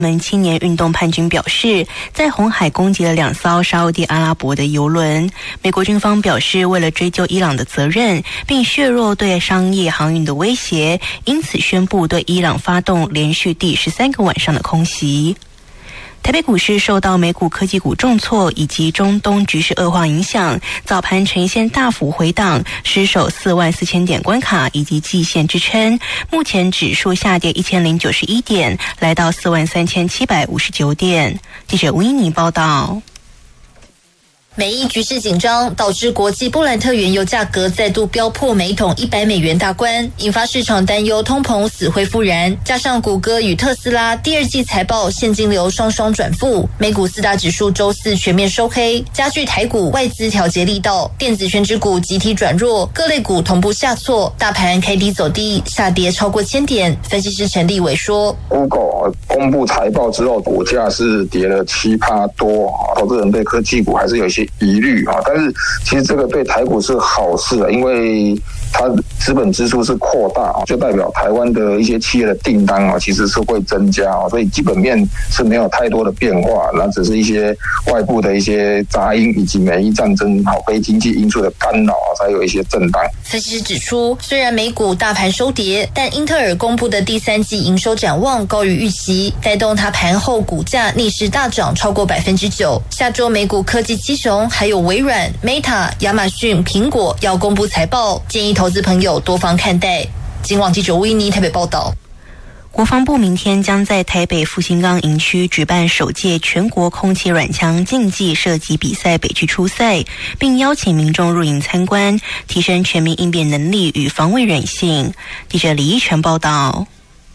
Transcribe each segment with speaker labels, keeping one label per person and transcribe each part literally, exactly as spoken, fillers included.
Speaker 1: 们青年运动叛军表示，在红海攻击了两艘沙烏地阿拉伯的油轮。美国军方表示，为了追究伊朗的责任，并削弱对商业航运的威胁，因此宣布对伊朗发动连续第十三个晚上的空袭。台北股市受到美股科技股重挫以及中东局势恶化影响，早盘呈现大幅回档，失守四万四千点关卡以及季线支撑。目前指数下跌一千零九十一点，来到四万三千七百五十九点。记者吴依妮报道。
Speaker 2: 美伊局势紧张，导致国际布兰特原油价格再度飙破每桶一百美元大关，引发市场担忧通膨死灰复燃。加上谷歌与特斯拉第二季财报现金流双双转负，美股四大指数周四全面收黑，加剧台股外资调节力道，电子权值股集体转弱，各类股同步下挫，大盘开低走低，下跌超过千点。分析师陈立伟说
Speaker 3: ，Google 公布财报之后，股价是跌了七趴多，投资人对科技股还是有一些疑虑啊，但是其实这个对台股是好事啊，因为它资本支出是扩大啊，就代表台湾的一些企业的订单啊，其实是会增加啊，所以基本面是没有太多的变化，那只是一些外部的一些杂音以及美伊战争好非经济因素的干扰啊，才有一些震荡。
Speaker 2: 分析师指出，虽然美股大盘收跌，但英特尔公布的第三季营收展望高于预期，带动它盘后股价逆势大涨超过百分之九。下周美股科技七雄还有微软、Meta、亚马逊、苹果要公布财报，建议投资朋友多方看待。今晚记者吴依妮台北报道。
Speaker 1: 国防部明天将在台北复兴岗营区举办首届全国空气软枪竞技射击比赛北区初赛，并邀请民众入营参观，提升全民应变能力与防卫韧性。记者李依晨报道。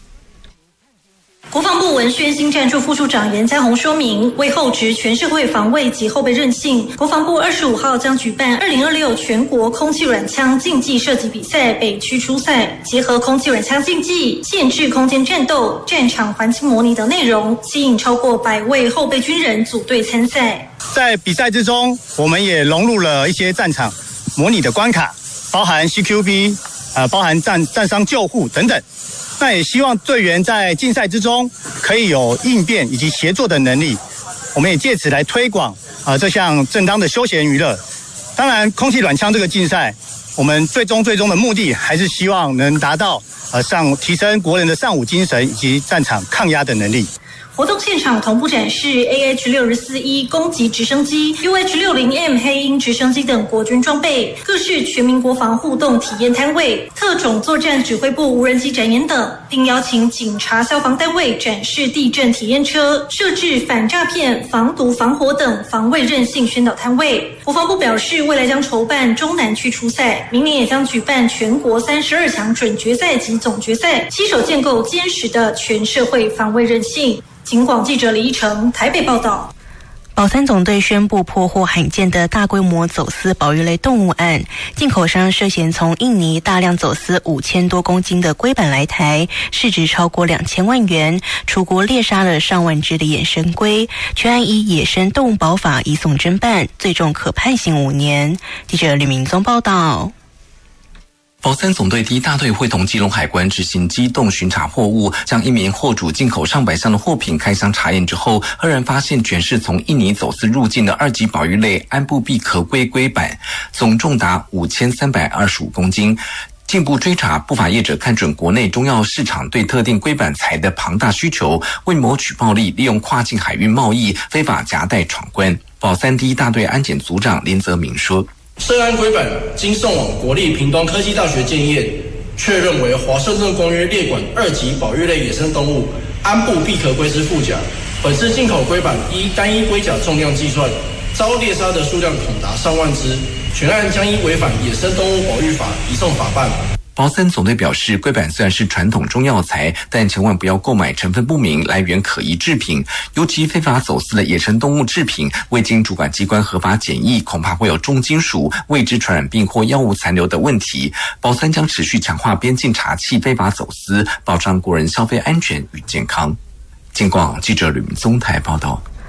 Speaker 4: 国防部文宣新战处副处长严家宏说明，为厚植全社会防卫及后备韧性，国防部二十五号将举办二零二六全国空气软枪竞技射击比赛北区初赛，结合空气软枪竞技、限制空间战斗、战场环境模拟等内容，吸引超过百位后备军人组队参赛。
Speaker 5: 在比赛之中，我们也融入了一些战场模拟的关卡，包含 C Q B， 呃，包含战战伤救护等等。那也希望队员在竞赛之中可以有应变以及协作的能力，我们也借此来推广啊、呃、这项正当的休闲娱乐。当然，空气软枪这个竞赛，我们最终最终的目的还是希望能达到呃上提升国人的上武精神以及战场抗压的能力。
Speaker 4: 活动现场同步展示 A H 六四一 攻击直升机、U H 六十 M 黑鹰直升机等国军装备，各式全民国防互动体验摊位、特种作战指挥部无人机展演等，并邀请警察、消防单位展示地震体验车，设置反诈骗、防毒、防火等防卫韧性宣导摊位。国防部表示，未来将筹办中南区初赛，明年也将举办全国三十二强准决赛及总决赛，携手建构坚实的全社会防卫韧性。警广记者李依成台北报道。
Speaker 1: 保三总队宣布破获罕见的大规模走私保育类动物案，进口商涉嫌从印尼大量走私五千多公斤的龟板来台，市值超过两千万元，出国猎杀了上万只的野生龟，全案依野生动物保法移送侦办，最重可判刑五年。记者吕明宗报道。
Speaker 6: 保三总队第一大队会同基隆海关执行机动巡查货物，将一名货主进口上百箱的货品开箱查验之后，赫然发现全是从印尼走私入境的二级保育类安布毕壳龟龟板，总重达五千三百二十五公斤。进一步追查，不法业者看准国内中药市场对特定龟板材的庞大需求，为谋取暴利，利用跨境海运贸易非法夹带闯关。保三第一大队安检组长林泽明说，
Speaker 7: 涉案龟板经送往国立屏东科技大学检验，确认为华盛顿公约列管二级保育类野生动物安布毕壳龟之附甲。本次进口龟板依单一龟甲重量计算，遭猎杀的数量恐达上万只，全案将依违反野生动物保育法移送法办。
Speaker 6: 保三总队表示，龟板虽然是传统中药材，但千万不要购买成分不明、来源可疑制品，尤其非法走私的野生动物制品，未经主管机关合法检疫，恐怕会有重金属、未知传染病或药物残留的问题。保三将持续强化边境查缉非法走私，保障国人消费安全与健康。警广记者吕明宗台报道。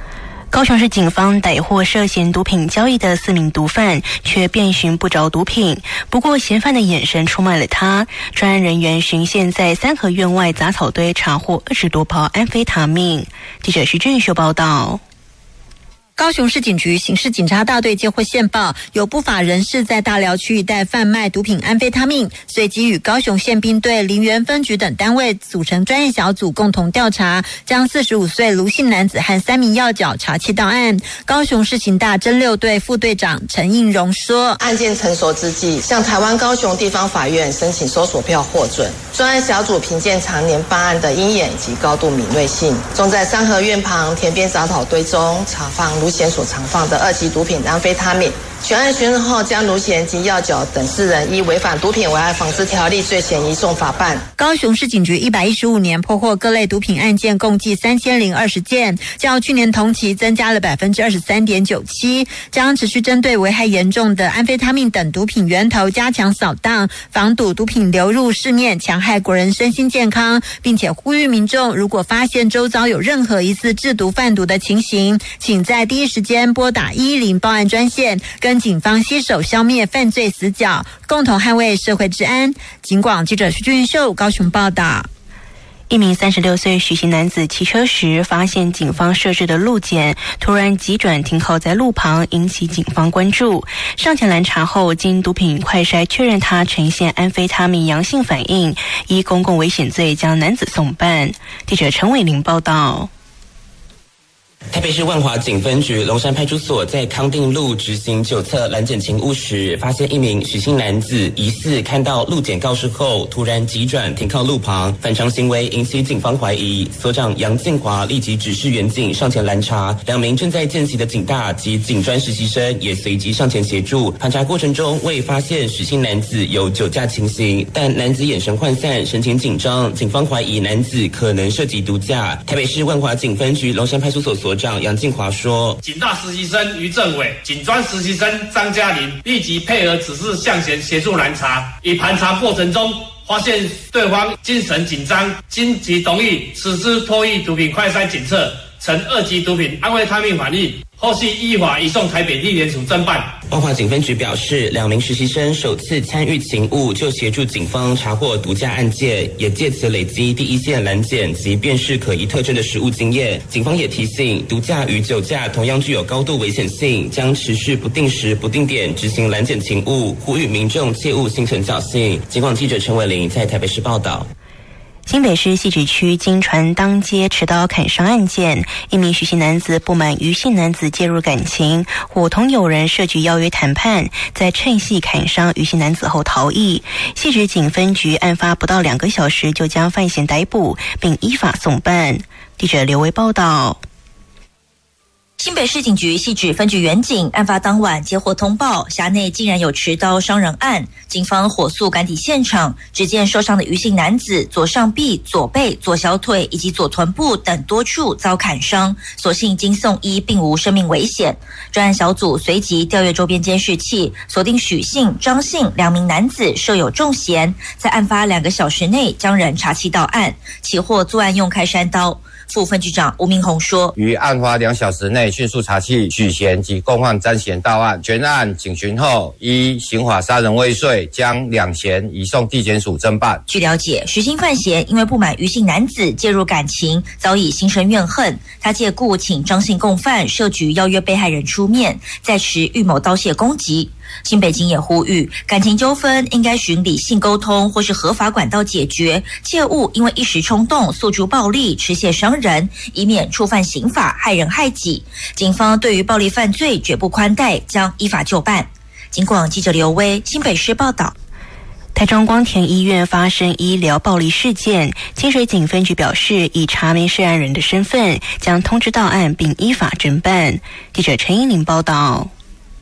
Speaker 1: 高雄市警方逮获涉嫌毒品交易的四名毒贩，却遍寻不着毒品。不过嫌犯的眼神出卖了他。专案人员巡线在三合院外杂草堆查获二十多包安非他命。记者徐俊秀报道。
Speaker 8: 高雄市警局刑事警察大队接获线报，有不法人士在大寮区一带贩卖毒品安非他命，随即与高雄县兵队、林园分局等单位组成专业小组共同调查，将四十五岁卢姓男子和三名要角查缉到案。高雄市刑大侦六队副队长陈应荣说，
Speaker 9: 案件成熟之际，向台湾高雄地方法院申请搜索票获准。专案小组凭借常年办案的鹰眼以及高度敏锐性，终在三合院旁田边杂草堆中查放卢嫌所藏放的二级毒品安非他命。全案询问后，将卢嫌及要角等四人依违反毒品危害防治条例罪嫌移送法办。
Speaker 8: 高雄市警局一百一十五年破获各类毒品案件共计三千零二十件，较去年同期增加了百分之二十三点九七。将持续针对危害严重的安非他命等毒品源头加强扫荡，防堵毒品流入市面，强害国人身心健康，并且呼吁民众如果发现周遭有任何疑似制毒贩毒的情形，请在第一时间拨打一一零报案专线，跟警方携手消灭犯罪死角，共同捍卫社会治安。警广记者徐俊秀高雄报道。
Speaker 1: 一名三十六岁许姓男子骑车时，发现警方设置的路检突然急转停靠在路旁，引起警方关注。上前拦查后，经毒品快筛确认他呈现安非他命阳性反应，依公共危险罪将男子送办。记者陈伟玲报道。
Speaker 10: 台北市万华警分局龙山派出所在康定路执行酒测拦检勤务时，发现一名许姓男子疑似看到路检告示后，突然急转停靠路旁，反常行为引起警方怀疑。所长杨进华立即指示员警上前拦查，两名正在见习的警大及警专实习生也随即上前协助。盘查过程中未发现许姓男子有酒驾情形，但男子眼神涣散，神情紧张，警方怀疑男子可能涉及毒驾。台北市万华警分局龙山派出所所长杨进华说，
Speaker 11: 警大实习生于政伟、警专实习生张嘉玲立即配合指示向前协助拦查，以盘查过程中发现对方精神紧张，经其同意实施脱衣毒品快筛检测，呈二级毒品安非他命反应，后续依法移送台北地检署侦办。
Speaker 10: 万华警分局表示，两名实习生首次参与勤务就协助警方查获毒驾案件，也借此累积第一线拦检及辨识可疑特征的实务经验。警方也提醒，毒驾与酒驾同样具有高度危险性，将持续不定时不定点执行拦检勤务，呼吁民众切勿心存侥幸。警广记者陈伟玲在台北市报道。
Speaker 1: 新北市汐止区金传当街持刀砍伤案件，一名许姓男子不满余姓男子介入感情，伙同友人设局邀约谈判，在趁隙砍伤余姓男子后逃逸。汐止警分局案发不到两个小时就将犯嫌逮捕，并依法送办。记者刘维报道。
Speaker 2: 新北市警局汐止分局员警案发当晚接获通报，辖内竟然有持刀伤人案，警方火速赶抵现场，只见受伤的余姓男子左上臂、左背、左小腿以及左臀部等多处遭砍伤，所幸经送医，并无生命危险。专案小组随即调阅周边监视器，锁定许姓、张姓两名男子设有重嫌，在案发两个小时内将人查缉到案，起获作案用开山刀。副分局长吴明宏说，
Speaker 12: 于案发两小时内迅速查缉许嫌及共犯沾嫌到案，全案警询后，依刑法杀人未遂，将两嫌移送地检署侦办。
Speaker 2: 据了解，许姓犯嫌因为不满余姓男子介入感情，早已心生怨恨，他借故请张姓共犯设局邀约被害人出面，在持预谋刀械攻击。新北警也呼吁，感情纠纷应该循理性沟通或是合法管道解决，切勿因为一时冲动诉诸暴力，持械伤人，以免触犯刑法，害人害己。警方对于暴力犯罪绝不宽待，将依法就办。警广记者刘威新北市报道。
Speaker 1: 台中光田医院发生医疗暴力事件，清水警分局表示，以查明涉案人的身份，将通知到案并依法侦办。记者陈依玲报道。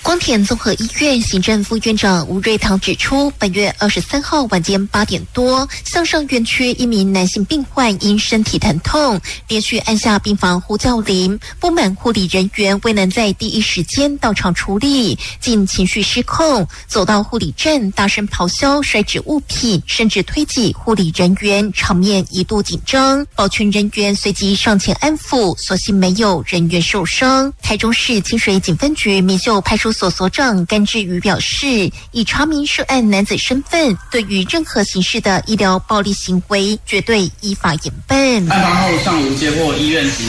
Speaker 13: 光田综合医院行政副院长吴瑞堂指出，本月二十三号晚间八点多，向上院区一名男性病患因身体疼痛，连续按下病房呼叫铃，不满护理人员未能在第一时间到场处理，竟情绪失控，走到护理站大声咆哮，摔掷物品，甚至推挤护理人员，场面一度紧张。保全人员随即上前安抚，所幸没有人员受伤。台中市清水警分局民秀派出所所长甘志宇表示，以查明涉案男子身份，对于任何形式的医疗暴力行为，绝对依法严办。
Speaker 14: 案发后上午接获医院急